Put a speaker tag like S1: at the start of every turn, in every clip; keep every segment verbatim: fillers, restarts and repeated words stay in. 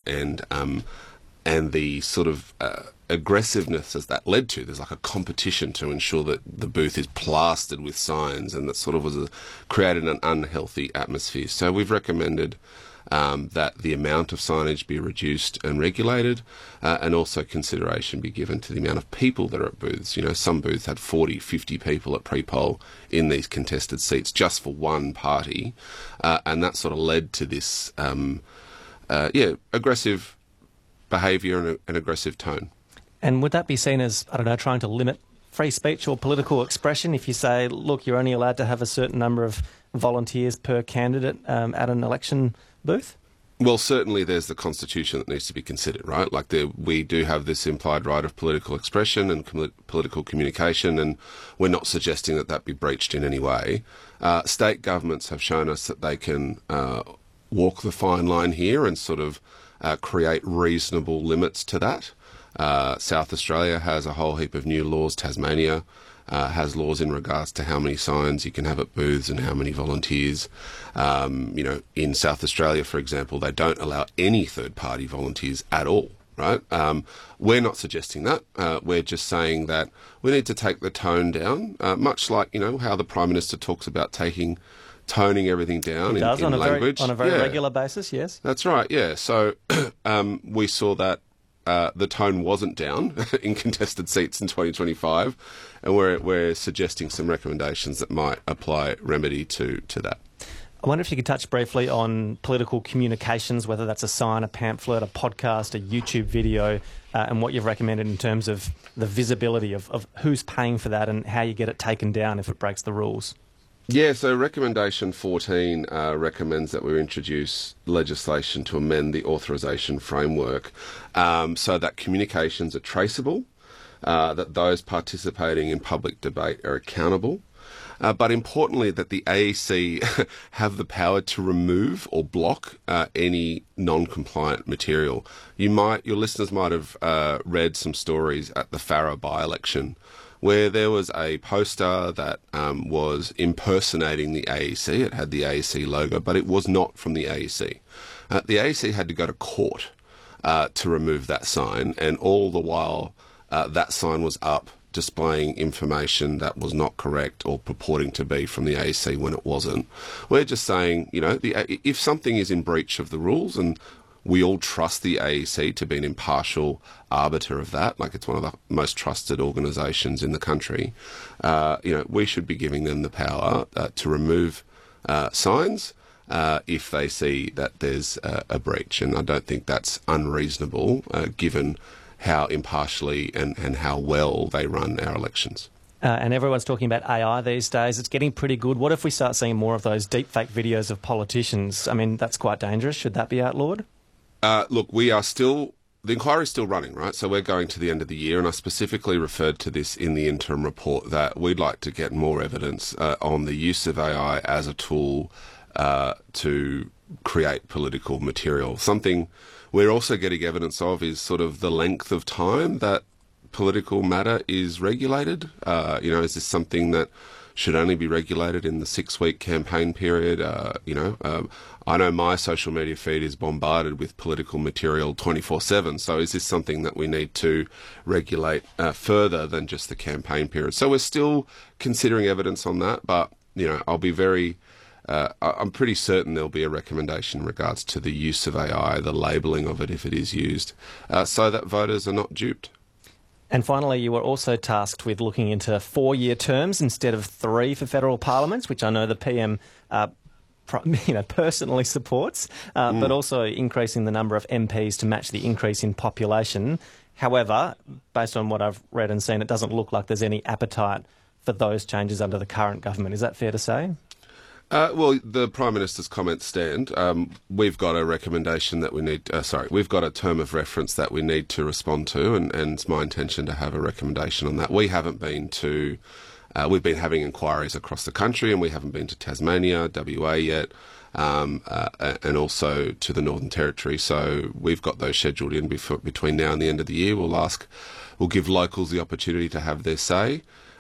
S1: and um, and the sort of uh, aggressiveness as that led to. There's like a competition to ensure that the booth is plastered with signs, and that sort of was a, created an unhealthy atmosphere. So we've recommended um, that the amount of signage be reduced and regulated, uh, and also consideration be given to the amount of people that are at booths. You know, some booths had forty, fifty people at pre-poll in these contested seats just for one party, uh, and that sort of led to this, um, uh, yeah, aggressive behaviour and a, an aggressive tone.
S2: And would that be seen as, I don't know, trying to limit free speech or political expression if you say, look, you're only allowed to have a certain number of volunteers per candidate um, at an election booth?
S1: Well, certainly there's the Constitution that needs to be considered, right? Like there, we do have this implied right of political expression and com- political communication, and we're not suggesting that that be breached in any way. Uh, state governments have shown us that they can uh, walk the fine line here and sort of uh, create reasonable limits to that. Uh, South Australia has a whole heap of new laws. Tasmania uh, has laws in regards to how many signs you can have at booths and how many volunteers. Um, you know, in South Australia, for example, they don't allow any third-party volunteers at all, right? Um, we're not suggesting that. Uh, we're just saying that we need to take the tone down, uh, much like, you know, how the Prime Minister talks about taking toning everything down
S2: He
S1: in,
S2: does,
S1: in
S2: on a
S1: language.
S2: Very, on a very
S1: yeah.
S2: regular basis, yes.
S1: That's right, yeah. So um, we saw that Uh, the tone wasn't down in contested seats in twenty twenty-five, and we're we're suggesting some recommendations that might apply remedy to, to that.
S2: I wonder if you could touch briefly on political communications, whether that's a sign, a pamphlet, a podcast, a YouTube video, uh, and what you've recommended in terms of the visibility of, of who's paying for that and how you get it taken down if it breaks the rules.
S1: Yeah, so recommendation fourteen uh, recommends that we introduce legislation to amend the authorisation framework um, so that communications are traceable, uh, that those participating in public debate are accountable, uh, but importantly that the A E C have the power to remove or block uh, any non-compliant material. You might, your listeners might have uh, read some stories at the Farrer by-election where there was a poster that um, was impersonating the A E C. It had the A E C logo, but it was not from the A E C. Uh, the A E C had to go to court uh, to remove that sign, and all the while uh, that sign was up displaying information that was not correct or purporting to be from the A E C when it wasn't. We're just saying, you know, the, if something is in breach of the rules, and we all trust the A E C to be an impartial arbiter of that, like it's one of the most trusted organisations in the country, uh, you know, we should be giving them the power uh, to remove uh, signs uh, if they see that there's uh, a breach. And I don't think that's unreasonable uh, given how impartially and, and how well they run our elections.
S2: Uh, and everyone's talking about A I these days. It's getting pretty good. What if we start seeing more of those deepfake videos of politicians? I mean, that's quite dangerous. Should that be outlawed?
S1: Uh, look, we are still, the inquiry's still running, right? So we're going to the end of the year, and I specifically referred to this in the interim report that we'd like to get more evidence uh, on the use of A I as a tool uh, to create political material. Something we're also getting evidence of is sort of the length of time that political matter is regulated. Uh, you know, is this something that should only be regulated in the six-week campaign period? Uh, you know, um, I know my social media feed is bombarded with political material twenty-four seven, so is this something that we need to regulate uh, further than just the campaign period? So we're still considering evidence on that, but, you know, I'll be very... Uh, I'm pretty certain there'll be a recommendation in regards to the use of A I, the labelling of it if it is used, uh, so that voters are not duped.
S2: And finally, you were also tasked with looking into four-year terms instead of three for federal parliaments, which I know the P M uh, you know, personally supports, uh, mm. but also increasing the number of M Ps to match the increase in population. However, based on what I've read and seen, it doesn't look like there's any appetite for those changes under the current government. Is that fair to say?
S1: Uh, well, the Prime Minister's comments stand. Um, we've got a recommendation that we need, uh, sorry, we've got a term of reference that we need to respond to, and, and it's my intention to have a recommendation on that. We haven't been to, uh, we've been having inquiries across the country, and we haven't been to Tasmania, W A yet, um, uh, and also to the Northern Territory. So we've got those scheduled in before, between now and the end of the year. We'll ask, we'll give locals the opportunity to have their say.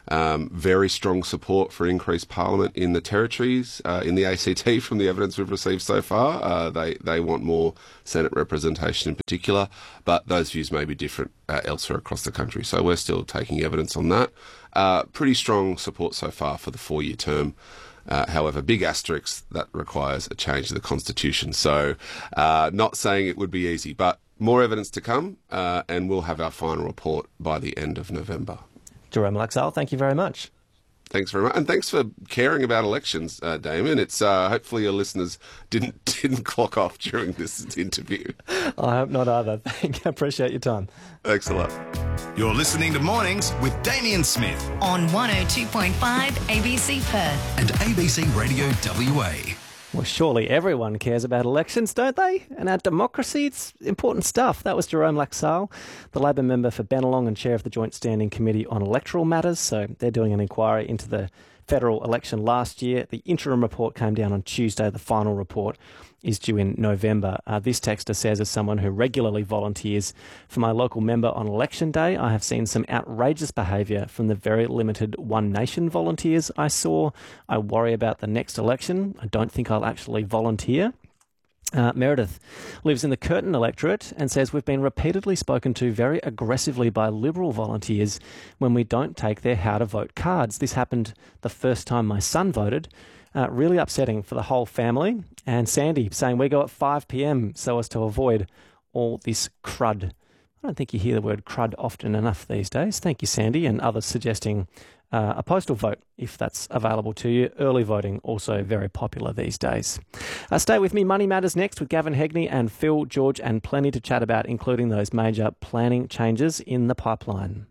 S1: Um, very strong support for increased parliament in the territories, uh, in the A C T from the evidence we've received so far. Uh, they, they want more Senate representation in particular, but those views may be different uh, elsewhere across the country. So we're still taking evidence on that. Uh, pretty strong support so far for the four-year term. Uh, however, big asterisk, that requires a change to the Constitution. So uh, not saying it would be easy, but more evidence to come, uh, and we'll have our final report by the end of November.
S2: Jerome Laxale, thank you very much.
S1: Thanks very much, and thanks for caring about elections, uh, Damien. It's uh, hopefully your listeners didn't didn't clock off during this interview.
S2: I hope not either. Thank you. Appreciate your time.
S1: Thanks a lot.
S3: You're listening to Mornings with Damien Smith
S4: on one oh two point five A B C Perth
S3: and A B C Radio W A.
S2: Well, surely everyone cares about elections, don't they? And our democracy, it's important stuff. That was Jerome Laxale, the Labor member for Bennelong and chair of the Joint Standing Committee on Electoral Matters. So they're doing an inquiry into the federal election last year. The interim report came down on Tuesday. The final report is due in November. Uh, this texter says, as someone who regularly volunteers for my local member on election day, I have seen some outrageous behaviour from the very limited One Nation volunteers I saw. I worry about the next election. I don't think I'll actually volunteer. Uh, Meredith lives in the Curtin electorate and says we've been repeatedly spoken to very aggressively by Liberal volunteers when we don't take their how to vote cards. This happened the first time my son voted. Uh, really upsetting for the whole family. And Sandy saying we go at five p.m. so as to avoid all this crud. I don't think you hear the word crud often enough these days. Thank you, Sandy, and others suggesting uh, a postal vote if that's available to you. Early voting also very popular these days. Uh, stay with me. Money Matters next with Gavin Hegney and Phil George, and plenty to chat about, including those major planning changes in the pipeline.